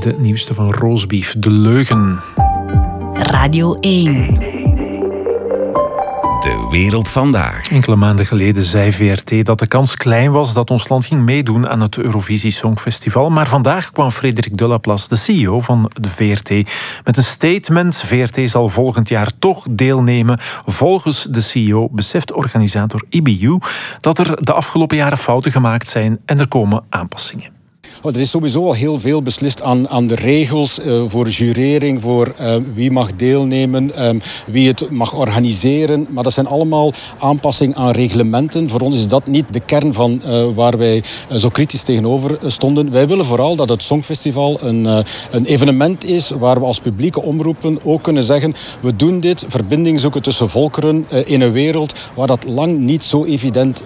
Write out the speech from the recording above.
de nieuwste van Roastbeef, De Leugen. Radio 1. De wereld vandaag. Enkele maanden geleden zei VRT dat de kans klein was dat ons land ging meedoen aan het Eurovisie Songfestival. Maar vandaag kwam Frederik Delaplace, de CEO van de VRT, met een statement. VRT zal volgend jaar toch deelnemen. Volgens de CEO beseft organisator IBU dat er de afgelopen jaren fouten gemaakt zijn en er komen aanpassingen. Er is sowieso al heel veel beslist aan de regels voor jurering, voor wie mag deelnemen, wie het mag organiseren. Maar dat zijn allemaal aanpassingen aan reglementen. Voor ons is dat niet de kern van waar wij zo kritisch tegenover stonden. Wij willen vooral dat het Songfestival een evenement is waar we als publieke omroepen ook kunnen zeggen: we doen dit, verbinding zoeken tussen volkeren in een wereld waar dat lang niet zo evident